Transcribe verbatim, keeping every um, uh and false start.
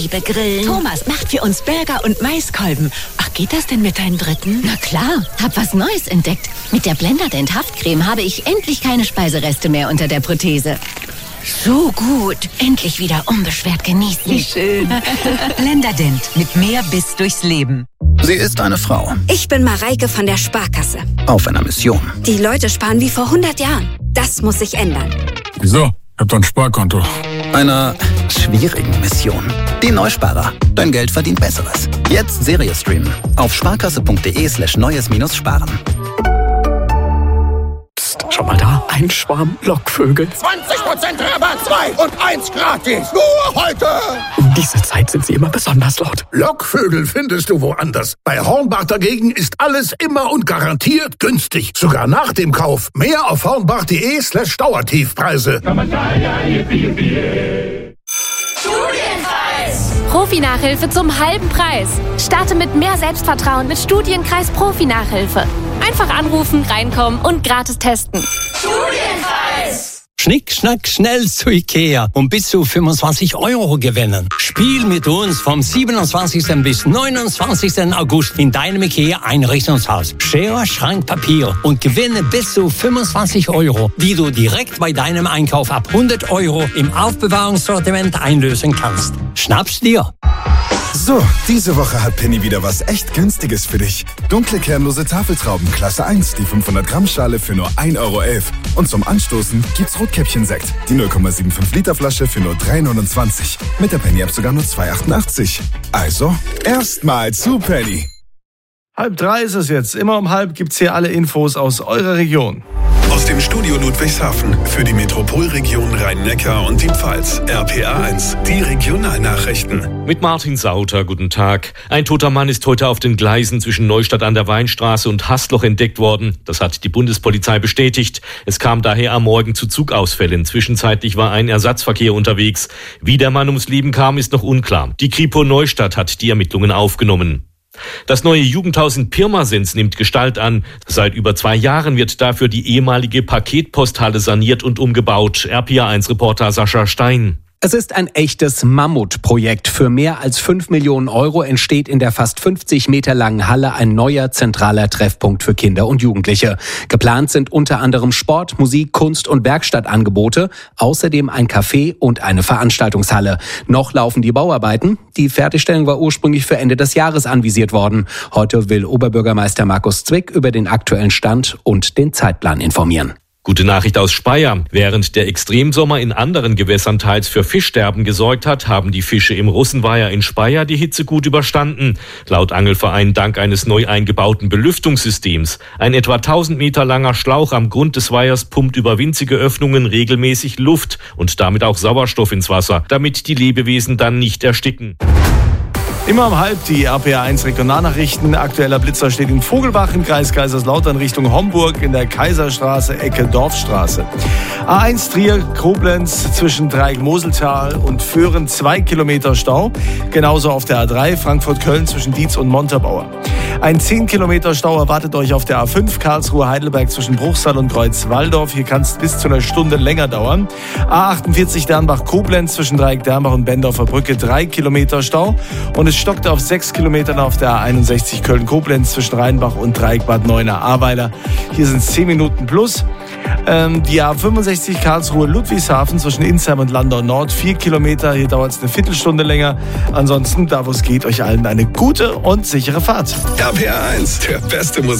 Liebe Grillen. Thomas macht für uns Burger und Maiskolben. Ach, geht das denn mit deinen Dritten? Na klar, hab was Neues entdeckt. Mit der Blenderdent Haftcreme habe ich endlich keine Speisereste mehr unter der Prothese. So gut. Endlich wieder unbeschwert genießen. Wie schön. Blenderdent. Mit mehr Biss durchs Leben. Sie ist eine Frau. Ich bin Mareike von der Sparkasse. Auf einer Mission. Die Leute sparen wie vor hundert Jahren. Das muss sich ändern. Wieso? Ich hab doch ein Sparkonto. Einer schwierigen Mission. Die Neusparer. Dein Geld verdient Besseres. Jetzt Serie streamen. Auf sparkasse.de slash neues minus sparen. Psst, schau mal da. Ein Schwarm Lockvögel. zwanzig Prozent Rabatt, zwei und eins gratis. Nur heute. Um diese Zeit sind sie immer besonders laut. Lockvögel findest du woanders. Bei Hornbach dagegen ist alles immer und garantiert günstig. Sogar nach dem Kauf. Mehr auf hornbach.de slash Dauertiefpreise. Profi-Nachhilfe zum halben Preis. Starte mit mehr Selbstvertrauen mit Studienkreis Profi-Nachhilfe. Einfach anrufen, reinkommen und gratis testen. Studienkreis! Schnick, schnack, schnell zu Ikea und bis zu fünfundzwanzig Euro gewinnen. Spiel mit uns vom siebenundzwanzigsten bis neunundzwanzigsten August in deinem Ikea-Einrichtungshaus. Schere, Schrank, Papier und gewinne bis zu fünfundzwanzig Euro, die du direkt bei deinem Einkauf ab hundert Euro im Aufbewahrungssortiment einlösen kannst. Schnapp's dir! So, diese Woche hat Penny wieder was echt Günstiges für dich. Dunkle kernlose Tafeltrauben Klasse eins, die fünfhundert Gramm Schale für nur ein Euro elf. Und zum Anstoßen gibt's Rotkäppchen-Sekt, die null Komma fünfundsiebzig Liter Flasche für nur drei neunundzwanzig. Mit der Penny-App sogar nur zwei achtundachtzig. Also, erstmal zu Penny. Halb drei ist es jetzt. Immer um halb gibt's hier alle Infos aus eurer Region. Aus dem Studio Ludwigshafen für die Metropolregion Rhein-Neckar und die Pfalz. R P A eins, die Regionalnachrichten. Mit Martin Sauter, guten Tag. Ein toter Mann ist heute auf den Gleisen zwischen Neustadt an der Weinstraße und Haßloch entdeckt worden. Das hat die Bundespolizei bestätigt. Es kam daher am Morgen zu Zugausfällen. Zwischenzeitlich war ein Ersatzverkehr unterwegs. Wie der Mann ums Leben kam, ist noch unklar. Die Kripo Neustadt hat die Ermittlungen aufgenommen. Das neue Jugendhaus in Pirmasens nimmt Gestalt an. Seit über zwei Jahren wird dafür die ehemalige Paketposthalle saniert und umgebaut. R P A eins Reporter Sascha Stein. Es ist ein echtes Mammutprojekt. Für mehr als fünf Millionen Euro entsteht in der fast fünfzig Meter langen Halle ein neuer zentraler Treffpunkt für Kinder und Jugendliche. Geplant sind unter anderem Sport, Musik, Kunst und Werkstattangebote, außerdem ein Café und eine Veranstaltungshalle. Noch laufen die Bauarbeiten. Die Fertigstellung war ursprünglich für Ende des Jahres anvisiert worden. Heute will Oberbürgermeister Markus Zwick über den aktuellen Stand und den Zeitplan informieren. Gute Nachricht aus Speyer. Während der Extremsommer in anderen Gewässern teils für Fischsterben gesorgt hat, haben die Fische im Russenweiher in Speyer die Hitze gut überstanden. Laut Angelverein dank eines neu eingebauten Belüftungssystems. Ein etwa tausend Meter langer Schlauch am Grund des Weihers pumpt über winzige Öffnungen regelmäßig Luft und damit auch Sauerstoff ins Wasser, damit die Lebewesen dann nicht ersticken. Immer um halb die R P A eins Regionalnachrichten. Aktueller Blitzer steht in Vogelbach im Kreis Kaiserslautern Richtung Homburg in der Kaiserstraße, Ecke Dorfstraße. A eins Trier, Koblenz zwischen Dreieck-Moseltal und Föhren zwei Kilometer Stau. Genauso auf der A drei Frankfurt-Köln zwischen Dietz und Montabaur. Ein zehn Kilometer Stau erwartet euch auf der A fünf Karlsruhe-Heidelberg zwischen Bruchsal und Kreuzwaldorf. Hier kann es bis zu einer Stunde länger dauern. A achtundvierzig Dernbach-Koblenz zwischen Dreieck-Dernbach und Bendorfer Brücke drei Kilometer Stau. Und es stockt auf sechs Kilometern auf der A einundsechzig Köln-Koblenz zwischen Rheinbach und Dreieck-Bad Neuenahr-Ahrweiler. Hier sind es zehn Minuten plus. Ähm, die A fünfundsechzig Karlsruhe-Ludwigshafen zwischen Insheim und Landau Nord vier Kilometer. Hier dauert es eine Viertelstunde länger. Ansonsten, da wo es geht, euch allen eine gute und sichere Fahrt. R P A eins, der beste Musik.